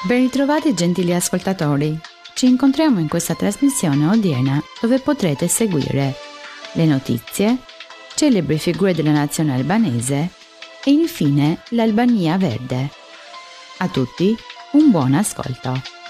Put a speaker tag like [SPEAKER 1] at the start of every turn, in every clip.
[SPEAKER 1] Ben ritrovati gentili ascoltatori, ci incontriamo in questa trasmissione odierna dove potrete seguire le notizie, celebri figure della nazione albanese e infine l'Albania verde. A tutti un buon ascolto.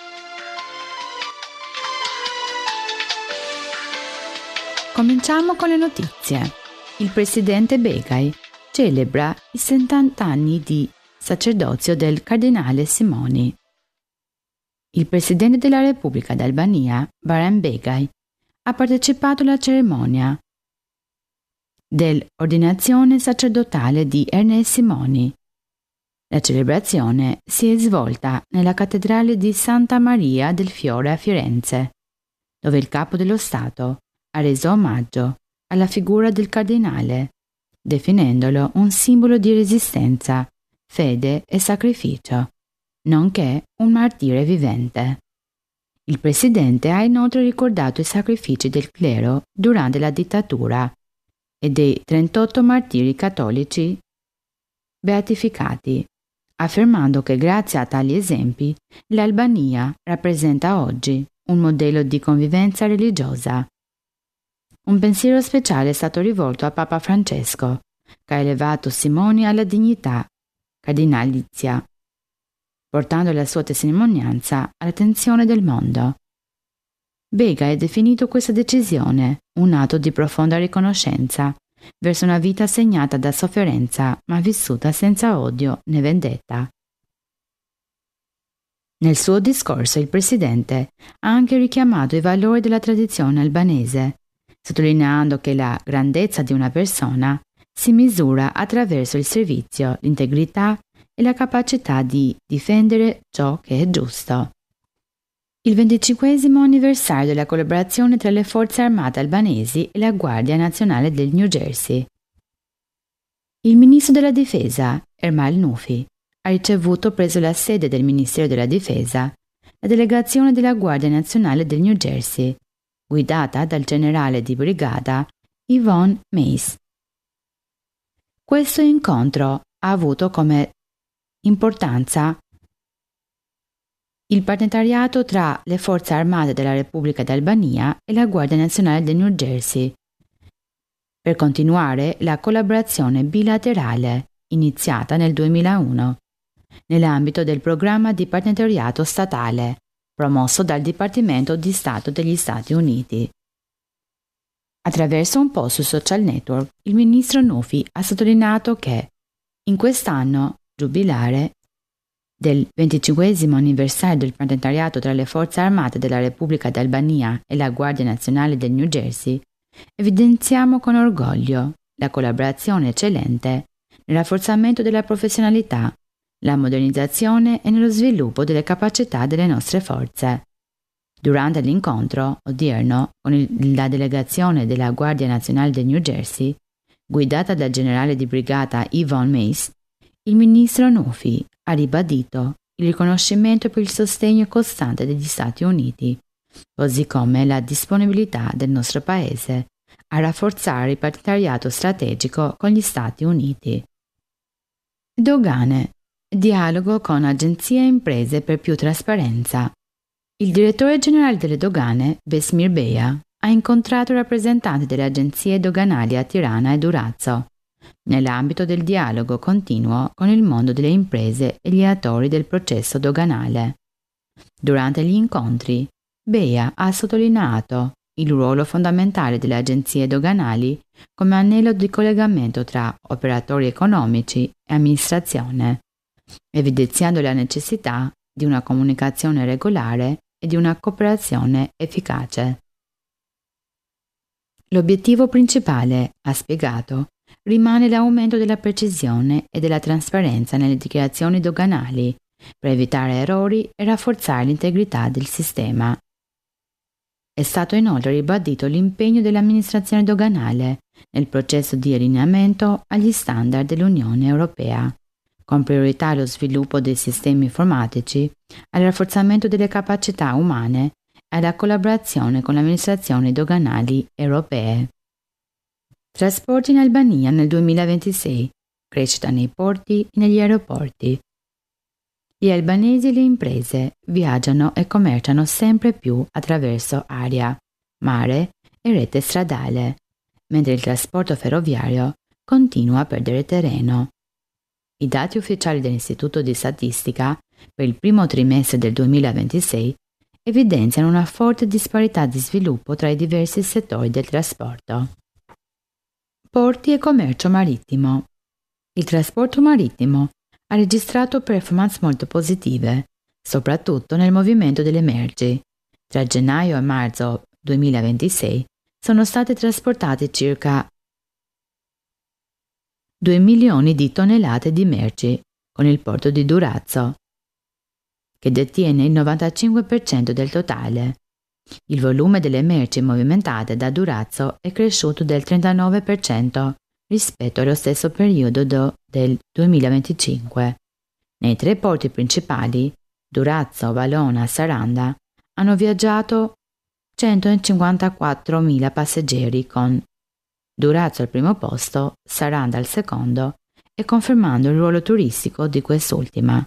[SPEAKER 1] Cominciamo con le notizie. Il presidente Begay celebra i 70 anni di sacerdozio del cardinale Simoni. Il presidente della Repubblica d'Albania, Bayram Begay, ha partecipato alla cerimonia dell'ordinazione sacerdotale di Ernest Simoni. La celebrazione si è svolta nella cattedrale di Santa Maria del Fiore a Firenze, dove il capo dello Stato ha reso omaggio alla figura del cardinale, definendolo un simbolo di resistenza, fede e sacrificio, nonché un martire vivente. Il presidente ha inoltre ricordato i sacrifici del clero durante la dittatura e dei 38 martiri cattolici beatificati, affermando che grazie a tali esempi l'Albania rappresenta oggi un modello di convivenza religiosa. Un pensiero speciale è stato rivolto a Papa Francesco, che ha elevato Simoni alla dignità cardinalizia, portando la sua testimonianza all'attenzione del mondo. Begay ha definito questa decisione un atto di profonda riconoscenza verso una vita segnata da sofferenza ma vissuta senza odio né vendetta. Nel suo discorso il presidente ha anche richiamato i valori della tradizione albanese, sottolineando che la grandezza di una persona si misura attraverso il servizio, l'integrità e la capacità di difendere ciò che è giusto. Il 25° anniversario della collaborazione tra le forze armate albanesi e la Guardia Nazionale del New Jersey. Il ministro della Difesa, Ermal Nufi, ha ricevuto presso la sede del Ministero della Difesa la delegazione della Guardia Nazionale del New Jersey, guidata dal generale di brigata Yvonne Mace. Questo incontro ha avuto come importanza il partenariato tra le forze armate della Repubblica d'Albania e la Guardia Nazionale del New Jersey per continuare la collaborazione bilaterale iniziata nel 2001 nell'ambito del programma di partenariato statale promosso dal Dipartimento di Stato degli Stati Uniti. Attraverso un post su social network, il ministro Nufi ha sottolineato che in quest'anno giubilare del 25° anniversario del partenariato tra le forze armate della Repubblica d'Albania e la Guardia Nazionale del New Jersey, evidenziamo con orgoglio la collaborazione eccellente nel rafforzamento della professionalità, la modernizzazione e nello sviluppo delle capacità delle nostre forze. Durante l'incontro odierno con la delegazione della Guardia Nazionale del New Jersey, guidata dal generale di brigata Yvonne Mace, il ministro Nufi ha ribadito il riconoscimento per il sostegno costante degli Stati Uniti, così come la disponibilità del nostro Paese a rafforzare il partenariato strategico con gli Stati Uniti. Dogane. Dialogo con agenzie e imprese per più trasparenza. Il direttore generale delle dogane, Besmir Beja, ha incontrato rappresentanti delle agenzie doganali a Tirana e Durazzo, nell'ambito del dialogo continuo con il mondo delle imprese e gli attori del processo doganale. Durante gli incontri, Beja ha sottolineato il ruolo fondamentale delle agenzie doganali come anello di collegamento tra operatori economici e amministrazione, evidenziando la necessità di una comunicazione regolare e di una cooperazione efficace. L'obiettivo principale, ha spiegato, rimane l'aumento della precisione e della trasparenza nelle dichiarazioni doganali per evitare errori e rafforzare l'integrità del sistema. È stato inoltre ribadito l'impegno dell'amministrazione doganale nel processo di allineamento agli standard dell'Unione Europea, con priorità allo sviluppo dei sistemi informatici, al rafforzamento delle capacità umane e alla collaborazione con le amministrazioni doganali europee. Trasporti in Albania nel 2026, crescita nei porti e negli aeroporti. Gli albanesi e le imprese viaggiano e commerciano sempre più attraverso aria, mare e rete stradale, mentre il trasporto ferroviario continua a perdere terreno. I dati ufficiali dell'Istituto di Statistica per il primo trimestre del 2026 evidenziano una forte disparità di sviluppo tra i diversi settori del trasporto. Porti e commercio marittimo. Il trasporto marittimo ha registrato performance molto positive, soprattutto nel movimento delle merci. Tra gennaio e marzo 2026 sono state trasportate circa 2 milioni di tonnellate di merci con il porto di Durazzo, che detiene il 95% del totale. Il volume delle merci movimentate da Durazzo è cresciuto del 39% rispetto allo stesso periodo del 2025. Nei 3 porti principali, Durazzo, Valona e Saranda, hanno viaggiato 154.000 passeggeri, con Durazzo al primo posto, Saranda al secondo, e confermando il ruolo turistico di quest'ultima.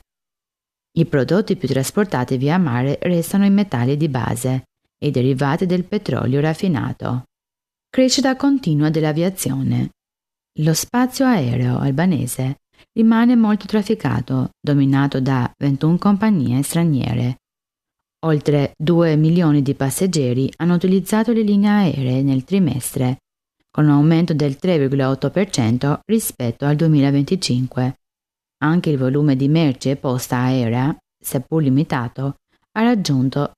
[SPEAKER 1] I prodotti più trasportati via mare restano i metalli di base e i derivati del petrolio raffinato. Crescita continua dell'aviazione. Lo spazio aereo albanese rimane molto trafficato, dominato da 21 compagnie straniere. Oltre 2 milioni di passeggeri hanno utilizzato le linee aeree nel trimestre, con un aumento del 3,8% rispetto al 2025. Anche il volume di merci e posta aerea, seppur limitato, ha raggiunto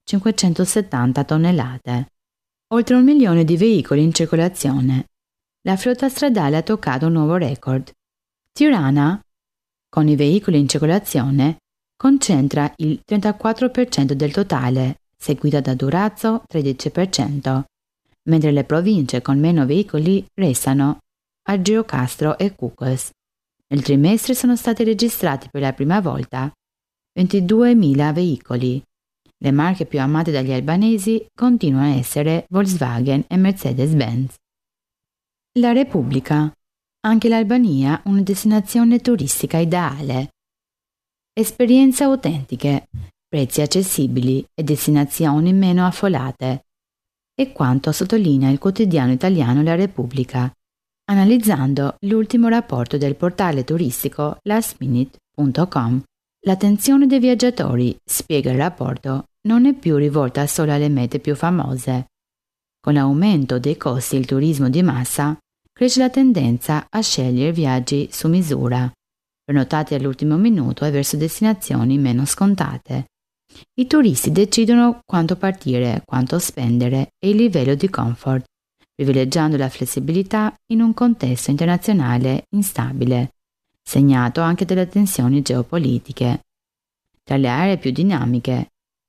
[SPEAKER 1] 570 tonnellate. Oltre 1 milione di veicoli in circolazione. La flotta stradale ha toccato un nuovo record. Tirana, con i veicoli in circolazione, concentra il 34% del totale, seguita da Durazzo 13%, mentre le province con meno veicoli restano Girocastro e Kukës. Nel trimestre sono stati registrati per la prima volta 22.000 veicoli. Le marche più amate dagli albanesi continuano a essere Volkswagen e Mercedes-Benz. La Repubblica. Anche l'Albania una destinazione turistica ideale. Esperienze autentiche, prezzi accessibili e destinazioni meno affollate. È quanto sottolinea il quotidiano italiano La Repubblica, analizzando l'ultimo rapporto del portale turistico lastminute.com. L'attenzione dei viaggiatori, spiega il rapporto, non è più rivolta solo alle mete più famose. Con l'aumento dei costi del turismo di massa, cresce la tendenza a scegliere viaggi su misura, prenotati all'ultimo minuto e verso destinazioni meno scontate. I turisti decidono quanto partire, quanto spendere e il livello di comfort, privilegiando la flessibilità in un contesto internazionale instabile, segnato anche dalle tensioni geopolitiche. Tra le aree più dinamiche,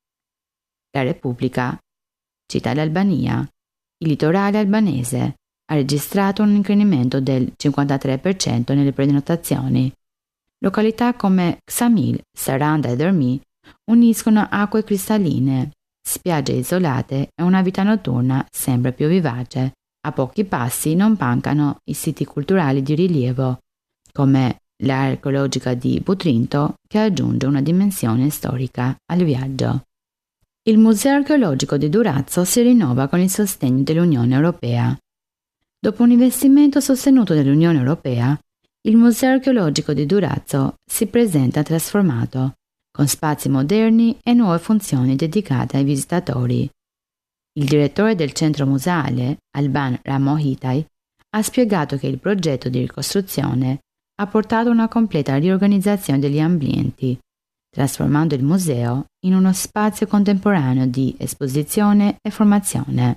[SPEAKER 1] la Repubblica cita l'Albania. Il litorale albanese ha registrato un incremento del 53% nelle prenotazioni. Località come Ksamil, Saranda e Dermi uniscono acque cristalline, spiagge isolate e una vita notturna sempre più vivace. A pochi passi non mancano i siti culturali di rilievo, come l'area archeologica di Butrinto, che aggiunge una dimensione storica al viaggio. Il Museo archeologico di Durazzo si rinnova con il sostegno dell'Unione Europea. Dopo un investimento sostenuto dall'Unione Europea, il Museo archeologico di Durazzo si presenta trasformato, con spazi moderni e nuove funzioni dedicate ai visitatori. Il direttore del centro museale, Alban Ramohitaj, ha spiegato che il progetto di ricostruzione ha portato a una completa riorganizzazione degli ambienti, trasformando il museo in uno spazio contemporaneo di esposizione e formazione.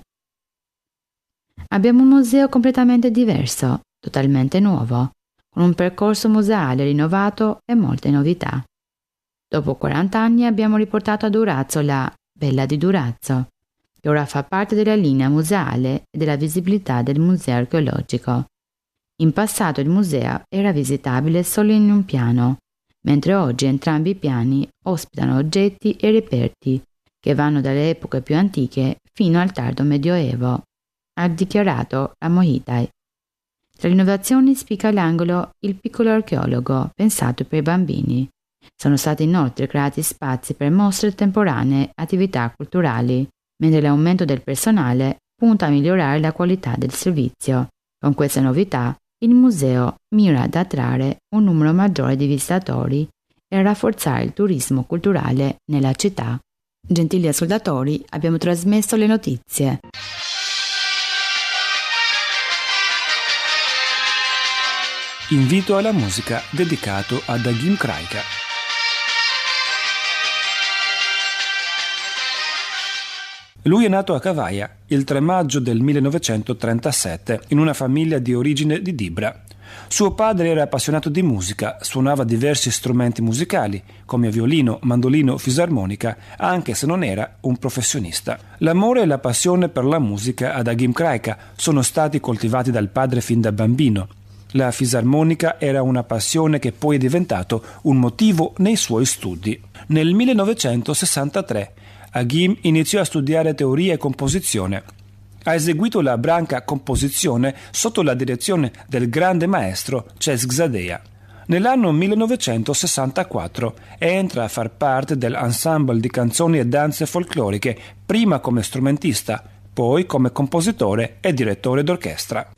[SPEAKER 1] Abbiamo un museo completamente diverso, totalmente nuovo, con un percorso museale rinnovato e molte novità. Dopo 40 anni abbiamo riportato a Durazzo la Bella di Durazzo, che ora fa parte della linea museale e della visibilità del museo archeologico. In passato il museo era visitabile solo in un piano, mentre oggi entrambi i piani ospitano oggetti e reperti che vanno dalle epoche più antiche fino al tardo Medioevo, ha dichiarato Ramohitaj. Tra le innovazioni spicca all'angolo il piccolo archeologo pensato per i bambini, Sono stati inoltre creati spazi per mostre temporanee e attività culturali, mentre l'aumento del personale punta a migliorare la qualità del servizio. Con queste novità, il museo mira ad attrarre un numero maggiore di visitatori e a rafforzare il turismo culturale nella città. Gentili ascoltatori, abbiamo trasmesso le notizie.
[SPEAKER 2] Invito alla musica dedicato a Dagim Kraika. Lui è nato a Cavaia il 3 maggio del 1937 in una famiglia di origine di Dibra. Suo padre era appassionato di musica, suonava diversi strumenti musicali come violino, mandolino, fisarmonica, anche se non era un professionista. L'amore e la passione per la musica ad Dagim Kraika sono stati coltivati dal padre fin da bambino. La fisarmonica era una passione che poi è diventato un motivo nei suoi studi. Nel 1963 Agim iniziò a studiare teoria e composizione. Ha eseguito la branca composizione sotto la direzione del grande maestro Cesc Zadea. Nell'anno 1964 entra a far parte dell'ensemble di canzoni e danze folcloriche, prima come strumentista, poi come compositore e direttore d'orchestra.